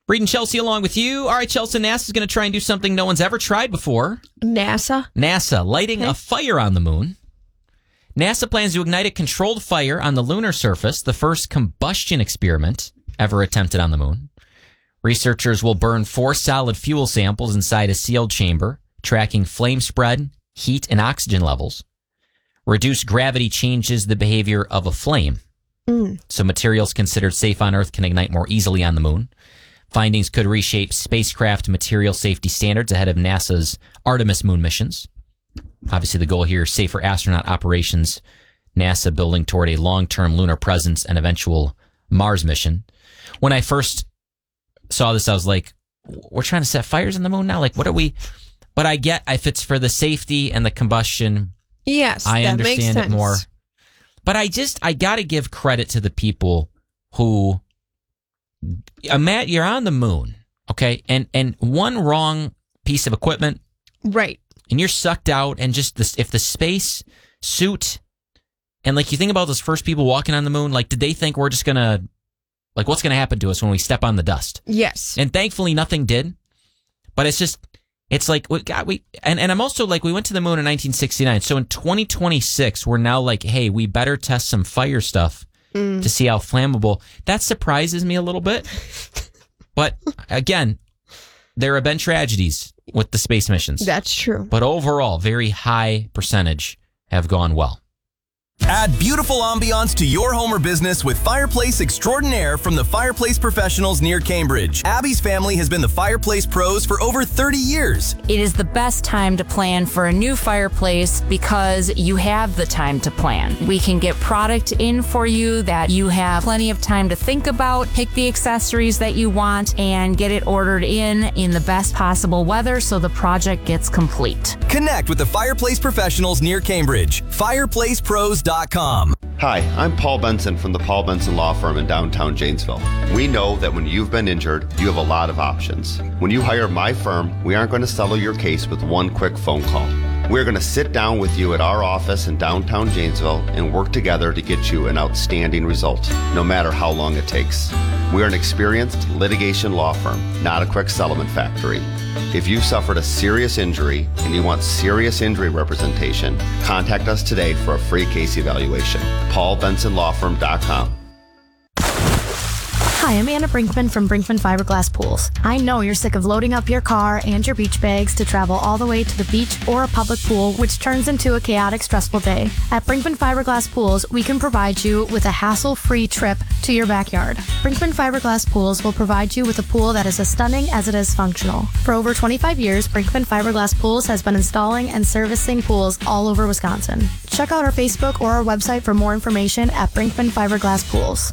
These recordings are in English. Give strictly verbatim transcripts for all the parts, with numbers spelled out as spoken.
Reed and Chelsea along with you. All right, Chelsea, NASA's going to try and do something no one's ever tried before. NASA? NASA, lighting okay. a fire on the moon. NASA plans to ignite a controlled fire on the lunar surface, the first combustion experiment ever attempted on the moon. Researchers will burn four solid fuel samples inside a sealed chamber, tracking flame spread, heat, and oxygen levels. Reduced gravity changes the behavior of a flame. Mm. So materials considered safe on Earth can ignite more easily on the moon. Findings could reshape spacecraft material safety standards ahead of NASA's Artemis moon missions. Obviously, the goal here is safer astronaut operations, NASA building toward a long-term lunar presence and eventual Mars mission. When I first saw this, I was like, we're trying to set fires on the moon now? Like, what are we? But I get if it's for the safety and the combustion. Yes, I that understand makes sense. it more. But I just, I got to give credit to the people who... Uh, Matt, you're on the moon, okay? And and one wrong piece of equipment, right? And you're sucked out. And just this, if the space suit, and like you think about those first people walking on the moon, like did they think we're just gonna, like what's gonna happen to us when we step on the dust? Yes. And thankfully, nothing did. But it's just, it's like we got we, and and I'm also like we went to the moon in nineteen sixty-nine. So in twenty twenty-six, we're now like, hey, we better test some fire stuff. Mm. To see how flammable. That surprises me a little bit. But again, there have been tragedies with the space missions. That's true. But overall, very high percentage have gone well. Add beautiful ambiance to your home or business with Fireplace Extraordinaire from the Fireplace Professionals near Cambridge. Abby's family has been the Fireplace pros for over thirty years. It is the best time to plan for a new fireplace because you have the time to plan. We can get product in for you that you have plenty of time to think about, pick the accessories that you want, and get it ordered in in the best possible weather so the project gets complete. Connect with the Fireplace Professionals near Cambridge. fireplace pros dot com. Hi, I'm Paul Benson from the Paul Benson Law Firm in downtown Janesville. We know that when you've been injured, you have a lot of options. When you hire my firm, we aren't going to settle your case with one quick phone call. We're going to sit down with you at our office in downtown Janesville and work together to get you an outstanding result, no matter how long it takes. We're an experienced litigation law firm, not a quick settlement factory. If you suffered a serious injury and you want serious injury representation, contact us today for a free case evaluation. paul benson law firm dot com. Hi, I'm Anna Brinkman from Brinkman Fiberglass Pools. I know you're sick of loading up your car and your beach bags to travel all the way to the beach or a public pool, which turns into a chaotic, stressful day. At Brinkman Fiberglass Pools, we can provide you with a hassle-free trip to your backyard. Brinkman Fiberglass Pools will provide you with a pool that is as stunning as it is functional. For over twenty-five years, Brinkman Fiberglass Pools has been installing and servicing pools all over Wisconsin. Check out our Facebook or our website for more information at Brinkman Fiberglass Pools.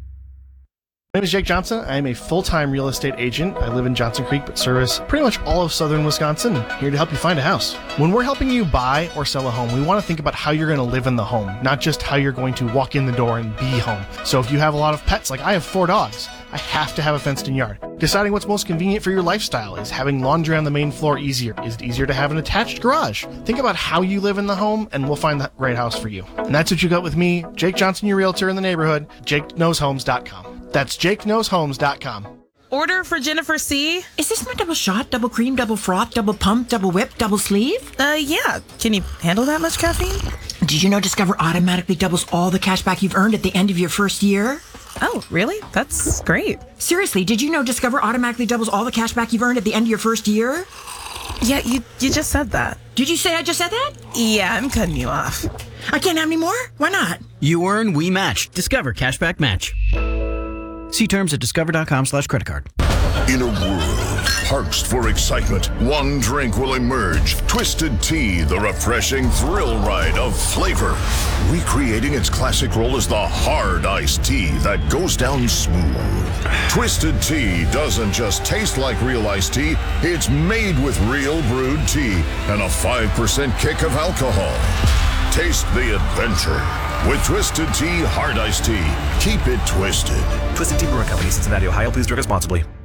My name is Jake Johnson. I am a full-time real estate agent. I live in Johnson Creek, but service pretty much all of southern Wisconsin, and here to help you find a house. When we're helping you buy or sell a home, we want to think about how you're going to live in the home, not just how you're going to walk in the door and be home. So if you have a lot of pets, like I have four dogs, I have to have a fenced-in yard. Deciding what's most convenient for your lifestyle. Is having laundry on the main floor easier? Is it easier to have an attached garage? Think about how you live in the home, and we'll find the right house for you. And that's what you got with me, Jake Johnson, your realtor in the neighborhood, jake knows homes dot com. That's jake knows homes dot com. Order for Jennifer C. Is this my double shot, double cream, double froth, double pump, double whip, double sleeve? Uh, yeah. Can you handle that much caffeine? Did you know Discover automatically doubles all the cash back you've earned at the end of your first year? Oh, really? That's great. Seriously, did you know Discover automatically doubles all the cash back you've earned at the end of your first year? Yeah, you you just said that. Did you say I just said that? Yeah, I'm cutting you off. I can't have any more? Why not? You earn, we match. Discover Cashback Match. See terms at discover.com slash credit card. In a world parched for excitement, one drink will emerge. Twisted Tea, the refreshing thrill ride of flavor. Recreating its classic role as the hard iced tea that goes down smooth. Twisted Tea doesn't just taste like real iced tea, it's made with real brewed tea and a five percent kick of alcohol. Taste the adventure with Twisted Tea Hard Iced Tea. Keep it twisted. Twisted Tea Brewing Company, Cincinnati, Ohio. Please drink responsibly.